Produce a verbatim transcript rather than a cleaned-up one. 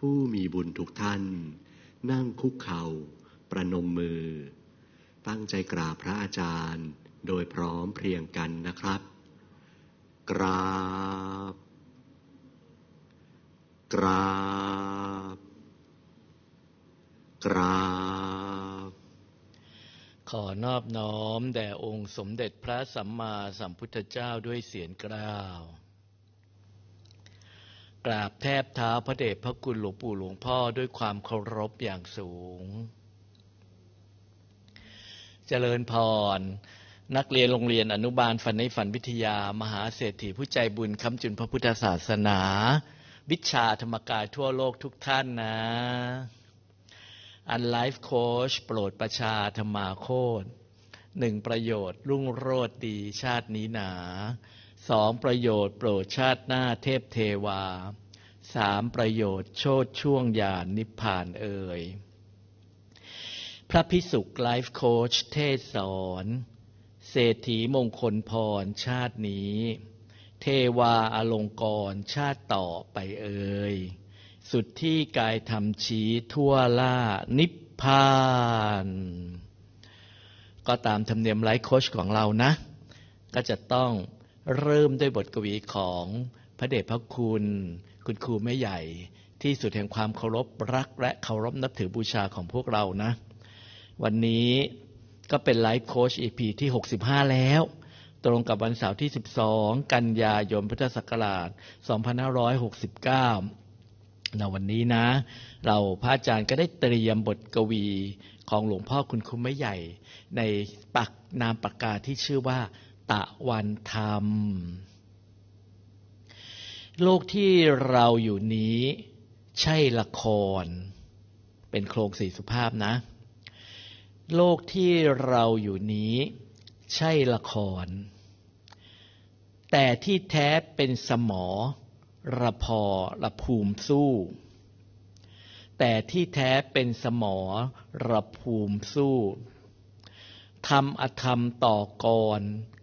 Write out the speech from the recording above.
ผู้มีบุญทุกท่านนั่งคุกเข่าประนมมือตั้งใจกราบพระอาจารย์โดยพร้อมเพรียงกันนะครับกราบกราบกราบขอนอบน้อมแด่องค์สมเด็จพระสัมมาสัมพุทธเจ้าด้วยเสียงกล้าวกราบแทบเท้าพระเดชพระคุณหลวงปู่หลวงพ่อด้วยความเคารพอย่างสูงเจริญพรนักเรียนโรงเรียนอนุบาลฝันในฝันวิทยามหาเศรษฐีผู้ใจบุญค้ำจุนพระพุทธศาสนาวิชาธรรมกายทั่วโลกทุกท่านนะอันไลฟ์โค้ชโปรดประชาธรรมาโคตรหนึ่งประโยชน์รุ่งโรจน์ดีชาตินี้หนาสองประโยชน์โปรดชาติหน้าเทพเทวาสามประโยชน์โชติช่วงญาณนิพพานเอ่ยพระภิกษุไลฟ์โค้ชเทศสอนเศรษฐีมงคลพรชาตินี้เทวาอลงกรณ์ชาติต่อไปเอ่ยสุดที่กายธรรมชี้ทั่วล่านิพพานก็ตามธรรมเนียมไลฟ์โค้ชของเรานะก็จะต้องเริ่มด้วยบทกวีของพระเดชพระคุณคุณครูแม่ใหญ่ที่สุดแห่งความเคารพรักและเคารพนับถือบูชาของพวกเรานะวันนี้ก็เป็นไลฟ์โค้ช อี พี ที่หกสิบห้าแล้วตรงกับวันเสาร์ที่สิบสองกันยายนพุทธศักราชสองพันห้าร้อยหกสิบเก้าในวันนี้นะเราพระอาจารย์ก็ได้เตรียมบทกวีของหลวงพ่อคุณครูแม่ใหญ่ในปักนามปากกาที่ชื่อว่าตะวันธรรมโลกที่เราอยู่นี้ใช่ละครเป็นโครงสี่สุภาพนะโลกที่เราอยู่นี้ใช่ละครแต่ที่แท้เป็นสมอระพอระภูมิสู้แต่ที่แท้เป็นสมอระภูมิสู้ทำอธรรมต่อกร